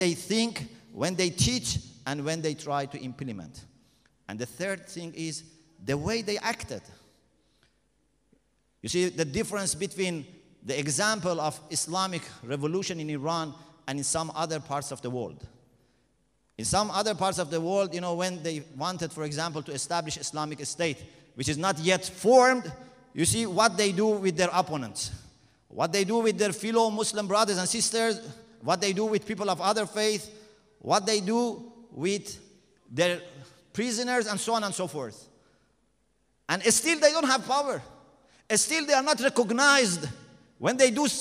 they think, when they teach, and when they try to implement. And the third thing is the way they acted. You see the difference between the example of Islamic revolution in Iran and in some other parts of the world. In some other parts of the world, when they wanted, for example, to establish Islamic State, which is not yet formed, you see what they do with their opponents, what they do with their fellow Muslim brothers and sisters, what they do with people of other faith, what they do with their prisoners, and so on and so forth. And still they don't have power. Still they are not recognized when they do